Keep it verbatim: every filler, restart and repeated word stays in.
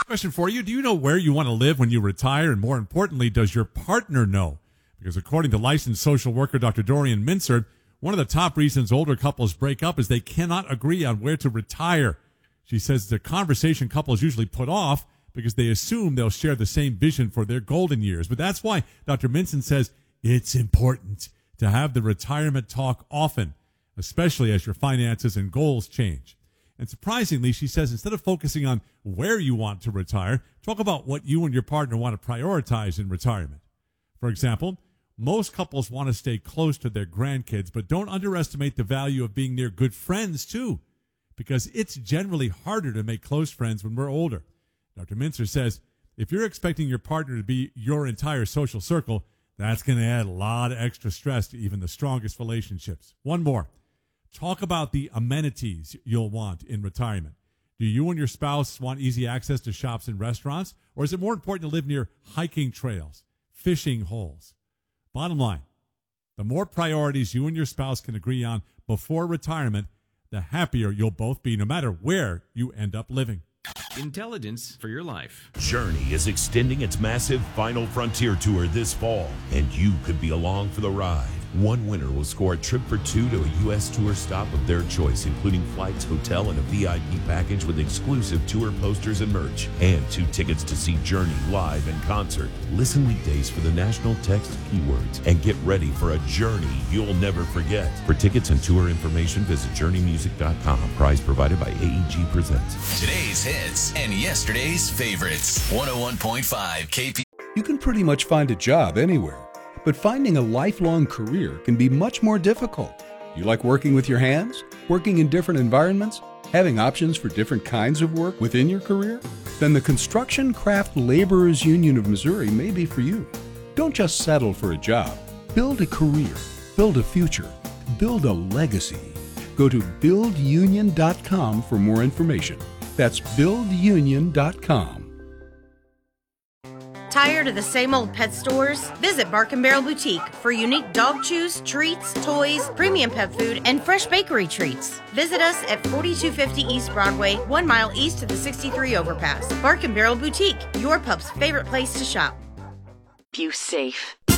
Question for you. Do you know where you want to live when you retire? And more importantly, does your partner know? Because according to licensed social worker Doctor Dorian Mincer, one of the top reasons older couples break up is they cannot agree on where to retire. She says the conversation couples usually put off because they assume they'll share the same vision for their golden years. But that's why Doctor Mincer says it's important to have the retirement talk often, especially as your finances and goals change. And surprisingly, she says, instead of focusing on where you want to retire, talk about what you and your partner want to prioritize in retirement. For example, most couples want to stay close to their grandkids, but don't underestimate the value of being near good friends, too, because it's generally harder to make close friends when we're older. Doctor Mincer says, if you're expecting your partner to be your entire social circle, that's going to add a lot of extra stress to even the strongest relationships. One more. Talk about the amenities you'll want in retirement. Do you and your spouse want easy access to shops and restaurants? Or is it more important to live near hiking trails, fishing holes? Bottom line, the more priorities you and your spouse can agree on before retirement, the happier you'll both be, no matter where you end up living. Intelligence for your life. Journey is extending its massive Final Frontier tour this fall, and you could be along for the ride. One winner will score a trip for two to a U S tour stop of their choice, including flights, hotel, and a V I P package with exclusive tour posters and merch, and two tickets to see Journey live in concert. Listen weekdays for the national text keywords and get ready for a journey you'll never forget. For tickets and tour information, visit journey music dot com. Prize provided by A E G Presents. Today's hits and yesterday's favorites. one oh one point five K P. You can pretty much find a job anywhere, but finding a lifelong career can be much more difficult. You like working with your hands? Working in different environments? Having options for different kinds of work within your career? Then the Construction Craft Laborers Union of Missouri may be for you. Don't just settle for a job. Build a career. Build a future. Build a legacy. Go to build union dot com for more information. That's build union dot com. Tired of the same old pet stores? Visit Bark and Barrel Boutique for unique dog chews, treats, toys, premium pet food, and fresh bakery treats. Visit us at forty-two fifty East Broadway, one mile east of the sixty-three overpass. Bark and Barrel Boutique, your pup's favorite place to shop. You safe.